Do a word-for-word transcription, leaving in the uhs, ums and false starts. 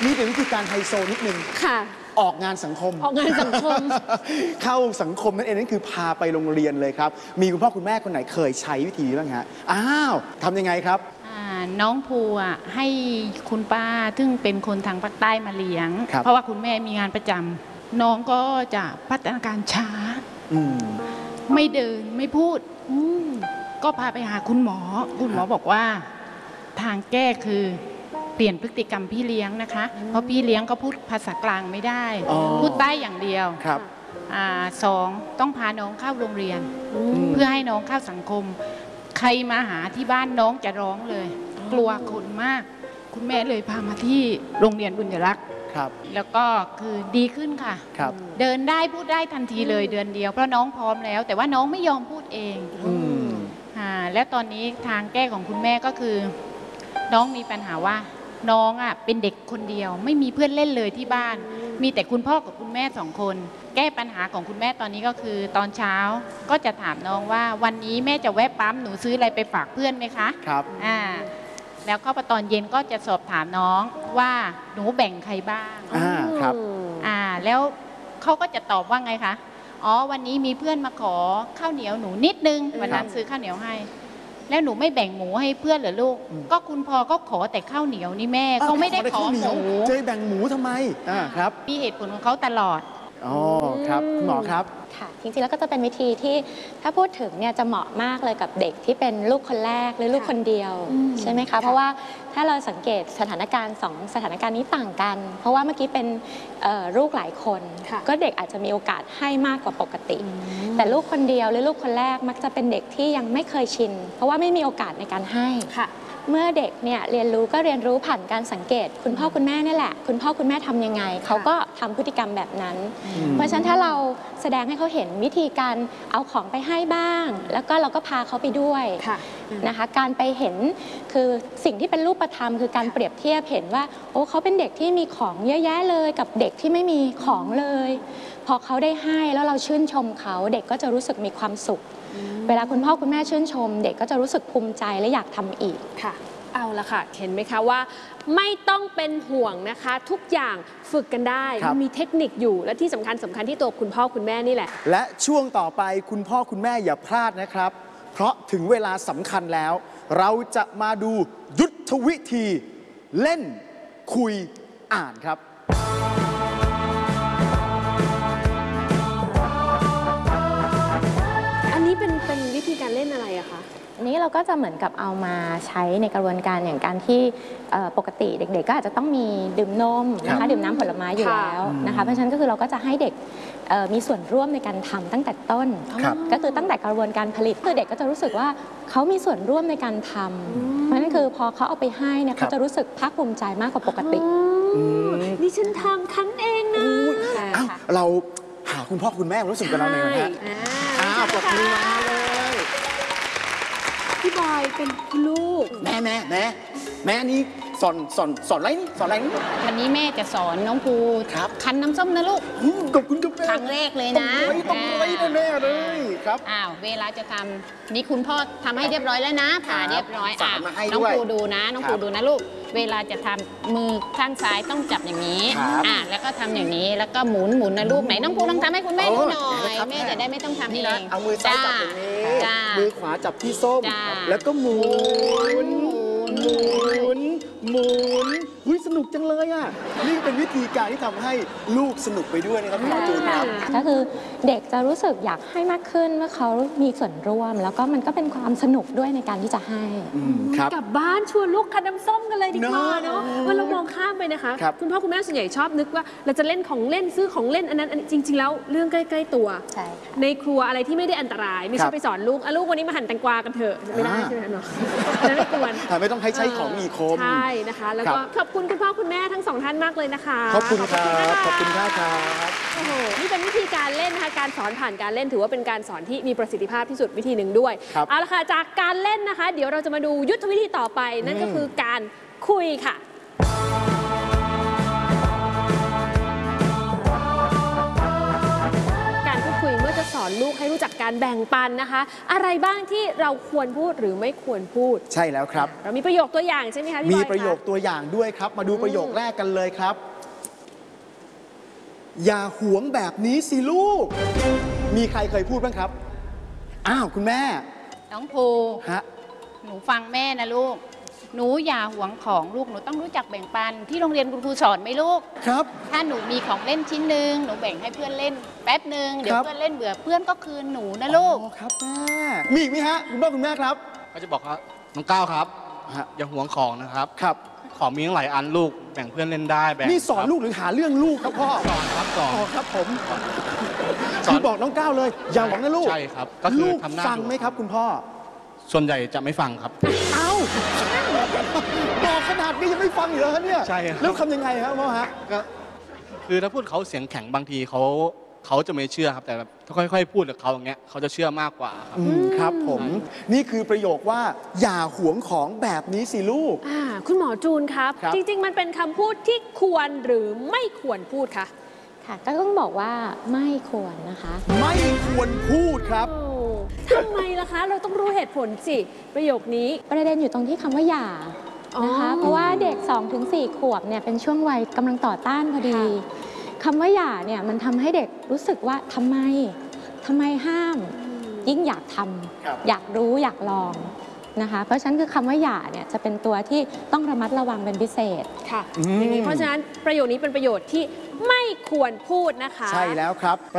นี่เป็นวิธีการไฮโซนิดนึงค่ะออกงานสังคมออกงานสังคมเข้าสังคมนั่นเองนั่นคือพาไปโรงเรียนเลยครับมีคุณพ่อคุณแม่คนไหนเคยใช้วิธีนี้บ้างฮะอ้าวทำยังไงครับน้องภูอ่ะให้คุณป้าซึ่งเป็นคนทางภาคใต้มาเลี้ยงเพราะว่าคุณแม่มีงานประจำน้องก็จะพัฒนาการช้าไม่เดินไม่พูดก็พาไปหาคุณหมอคุณหมอบอกว่าทางแก้คือเปลี่ยนพฤติกรรมพี่เลี้ยงนะคะเพราะพี่เลี้ยงก็พูดภาษากลางไม่ได้พูดใต้อย่างเดียวครับสองต้องพาน้องเข้าโรงเรียนเพื่อให้น้องเข้าสังคมใครมาหาที่บ้านน้องจะร้องเลยกลัวคนมากคุณแม่เลยพามาที่โรงเรียนบุญยรักษ์ครับแล้วก็คือดีขึ้นค่ะครับเดินได้พูดได้ทันทีเลยเดือนเดียวเพราะน้องพร้อมแล้วแต่ว่าน้องไม่ยอมพูดเองอ่าและตอนนี้ทางแก้ของคุณแม่ก็คือน้องมีปัญหาว่าน้องอ่ะเป็นเด็กคนเดียวไม่มีเพื่อนเล่นเลยที่บ้านมีแต่คุณพ่อกับคุณแม่สองคนแก้ปัญหาของคุณแม่ตอนนี้ก็คือตอนเช้าก็จะถามน้องว่าวันนี้แม่จะแวะปั๊มหนูซื้ออะไรไปฝากเพื่อนไหมคะครับอ่าแล้วก็พอตอนเย็นก็จะสอบถามน้องว่าหนูแบ่งใครบ้างอ่าครับอ่าแล้วเขาก็จะตอบว่าไงคะอ๋อวันนี้มีเพื่อนมาขอข้าวเหนียวหนูนิดนึงวันนั้นซื้อข้าวเหนียวให้แล้วหนูไม่แบ่งหมูให้เพื่อนเหรอลูกก็คุณพ่อก็ขอแต่ข้าวเหนียวนี่แม่เขาไม่ได้ขอหมูจะแบ่งหมูทำไมอ่าครับมีเหตุผลของเขาตลอดอ๋อครับคุณหมอครับค่ะจริงๆแล้วก็จะเป็นวิธีที่ถ้าพูดถึงเนี่ยจะเหมาะมากเลยกับเด็กที่เป็นลูกคนแรกหรือลูกคนเดียวใช่ไหมคะเพราะว่าถ้าเราสังเกตสถานการณ์สองสถานการณ์นี้ต่างกันเพราะว่าเมื่อกี้เป็นลูกหลายคนก็เด็กอาจจะมีโอกาสให้มากกว่าปกติแต่ลูกคนเดียวหรือลูกคนแรกมักจะเป็นเด็กที่ยังไม่เคยชินเพราะว่าไม่มีโอกาสในการให้เมื่อเด็กเนี่ยเรียนรู้ก็เรียนรู้ผ่านการสังเกตคุณพ่อคุณแม่นี่แหละคุณพ่อคุณแม่ทำยังไงเขาก็ทำพฤติกรรมแบบนั้นเพราะฉะนั้นถ้าเราแสดงให้เขาเห็นวิธีการเอาของไปให้บ้างแล้วก็เราก็พาเขาไปด้วยนะคะการไปเห็นคือสิ่งที่เป็นรูปธรรมคือการเปรียบเทียบเห็นว่าโอ้เขาเป็นเด็กที่มีของเยอะแยะเลยกับเด็กที่ไม่มีของเลยพอเขาได้ให้แล้วเราชื่นชมเขาเด็กก็จะรู้สึกมีความสุขเวลาคุณพ่อคุณแม่ชื่นชมเด็กก็จะรู้สึกภูมิใจและอยากทำอีกค่ะเอาละค่ะเห็นไหมคะว่าไม่ต้องเป็นห่วงนะคะทุกอย่างฝึกกันได้มันมีเทคนิคอยู่และที่สำคัญสำคัญที่ตัวคุณพ่อคุณแม่นี่แหละและช่วงต่อไปคุณพ่อคุณแม่อย่าพลาดนะครับเพราะถึงเวลาสำคัญแล้วเราจะมาดูยุทธวิธีเล่นคุยอ่านครับเป็นเป็นวิธีการเล่นอะไรอะคะนี้เราก็จะเหมือนกับเอามาใช้ในกระบวนการอย่างการที่ปกติเด็กๆก็อาจจะต้องมีดื่มนมนะคะดื่มน้ำผลไม้อยู่แล้วนะคะเพราะฉะนั้นก็คือเราก็จะให้เด็กมีส่วนร่วมในการทำตั้งแต่ต้นก็คือตั้งแต่กระบวนการผลิตคือเด็กก็จะรู้สึกว่าเขามีส่วนร่วมในการทำเพราะฉะนั้นคือพอเขาเอาไปให้เนี่ยเขาจะรู้สึกภาคภูมิใจมากกว่าปกตินี่ฉันทำคั้นเองนะเราหาคุณพ่อคุณแม่รู้สึกกับเราหน่อยนะฮะอ้าวปรบมือมาเลยพี่บอยเป็นลูกแม่แม่แม่แม่นี่สอนสอนสอนอะไรนี่สอนอะไรนี่วันนี้แม่จะสอนน้องภูครับคั้นน้ำส้มนะลูกขอบคุณครับแม่ครั้งแรกเลยนะต้องไว้แน่เลยครับอ้าวเวลาจะทำนี่คุณพ่อทำให้เรียบร้อยแล้วนะผ่าเรียบร้อยอ่ะน้องภูดูนะน้องภูดูนะลูกเวลาจะทำมือข้างซ้ายต้องจับอย่างนี้อ่ะแล้วก็ทำอย่างนี้แล้วก็หมุนหมุนนะลูกไหนน้องภูลองทำให้คุณแม่ดูหน่อยแม่จะได้ไม่ต้องทำเองเอามือซ้ายจับอย่างนี้มือขวาจับที่ส้มแล้วก็หมุนหมุนหมุนหุ้ยสนุกจังเลยอ่ะนี่เป็นวิธีการที่ทำให้ลูกสนุกไปด้วยนะครับหมอจูนครับก็คือเด็กจะรู้สึกอยากให้มากขึ้นว่าเขามีส่วนร่วมแล้วก็มันก็เป็นความสนุกด้วยในการที่จะให้กลับบ้านชวนลูกคั้นน้ำส้มกันเลยดีกว่าเนาะว่าเรามองข้ามไปนะคะคุณพ่อคุณแม่ส่วนใหญ่ชอบนึกว่าเราจะเล่นของเล่นซื้อของเล่นอันนั้นจริงๆแล้วเรื่องใกล้ๆตัวในครัวอะไรที่ไม่ได้อันตรายไม่ใช่ไปสอนลูกลูกวันนี้มาหั่นแตงกวากันเถอะไม่ได้ใช่ไหมเนาะไม่ควรไม่ต้องให้ใช้ของมีคมใช่นะคะแล้วก็ขอบคุณคุณพ่อคุณแม่ทั้งสองท่านมากเลยนะคะขอบคุณครับขอบคุณครับโอ้โหนี่เป็นวิธีการเล่นนะคะการสอนผ่านการเล่นถือว่าเป็นการสอนที่มีประสิทธิภาพที่สุดวิธีหนึ่งด้วยเอาละค่ะจากการเล่นนะคะเดี๋ยวเราจะมาดูยุทธวิธีต่อไปนั่นก็คือการคุยค่ะการพูดคุยเมื่อจะสอนลูกให้รู้จักการแบ่งปันนะคะ อะไรบ้างที่เราควรพูดหรือไม่ควรพูดใช่แล้วครับเรามีประโยคตัวอย่างใช่ไหมคะพี่บอยมีคะประโยคตัวอย่างด้วยครับ มาดูประโยคแรกกันเลยครับ อย่าหวงแบบนี้สิลูก มีใครเคยพูดบ้างครับ อ้าวคุณแม่น้องภูฮะหนูฟังแม่นะลูก หนูอย่าหวงของลูก หนูต้องรู้จักแบ่งปัน ที่โรงเรียนคุณครูสอนไหมลูกครับถ้าหนูมีของเล่นชิ้นหนึ่งหนูแบ่งให้เพื่อนเล่นแป๊บหนึ่งเดี๋ยวครับเพื่อนเล่นเบื่อเพื่อนก็คืนหนูนะลูกอ๋อครับแม่มีอีกไหมฮะคุณพ่อคุณแม่ครับก็จะบอกว่าน้องก้าวครับฮะอย่าหวงของนะครับครับของมีตั้งหลายอันลูกแบ่งเพื่อนเล่นได้แบ่งนี่สอนครับลูกหรือหาเรื่องลูกครับพ่อสอนครับสอนอ๋อครับผมสอนคือบอกน้องก้าวเลย อย่าหวังนะลูกใช่ครับก็คือลูกทำหน้าฟังไหมครับคุณพ่อส่วนใหญ่จะไม่ฟังครับเอ้าบอกขนาดนี้ยังไม่ฟังอยู่เหรอฮะเนี่ยใช่ครับแล้วทำยังไงครับพ่อฮะก็คือถ้าพูดเขาเสียงแข็งบางทีเขาเขาจะไม่เชื่อครับ แต่แบบถ้าค่อยๆ พูดกับเขาอย่างเงี้ยเขาจะเชื่อมากกว่าครับอืมครับผม นี่คือประโยคว่า อย่าหวงของแบบนี้สิลูกอ่าคุณหมอจูนครับครับจริง ๆ มันเป็นคำพูดที่ควรหรือไม่ควรพูดคะค่ะ ก็ต้องบอกว่าไม่ควรนะคะไม่ควรพูดครับโอ้ทำไมล่ะคะ เราต้องรู้เหตุผลสิ ประโยคนี้ประเด็นอยู่ตรงที่คำว่าหย่านะคะอ๋อเพราะว่าเด็ก สองถึงสี่ ขวบเนี่ยเป็นช่วงวัยกำลังต่อต้านพอดีคำว่าหย่าเนี่ยมันทำให้เด็กรู้สึกว่าทำไมทำไมห้าม ยิ่งอยากทครับำอยากรู้อยากลองนะคะ เพราะฉะนั้นคือคำว่าหย่าเนี่ยจะเป็นตัวที่ต้องระมัดระวังเป็นพิเศษค่ะอืมอย่างนี้เพราะฉะนั้นประโยคนี้เป็นประโยชน์ที่ไม่ควรพูดนะคะใช่แล้วครับ